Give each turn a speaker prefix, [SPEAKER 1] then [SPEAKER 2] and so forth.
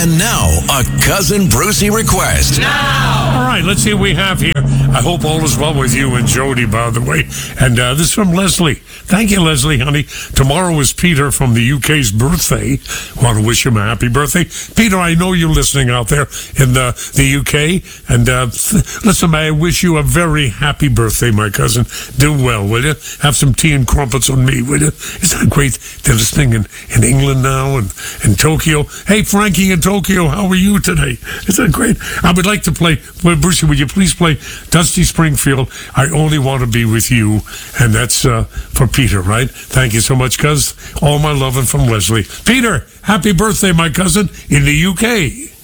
[SPEAKER 1] And now, a Cousin Brucey request.
[SPEAKER 2] All right, let's see what we have here. I hope all is well with you and Jody, by the way. And this is from Leslie. Thank you, Leslie, honey. Tomorrow is Peter from the UK's birthday. Want to wish him a happy birthday. Peter, I know you're listening out there in the UK. And listen, I wish you a very happy birthday, my cousin. Do well, will you? Have some tea and crumpets on me, will you? Isn't it great they're listening in England now and in Tokyo? Hey, Frankie in Tokyo, how are you today? Isn't it great? I would like to play, well, Brucey, would you please play Dusty Springfield, I Only Want to Be With You, and that's for Peter, right? Thank you so much, cuz. All my loving from Leslie. Peter, happy birthday, my cousin, in the UK.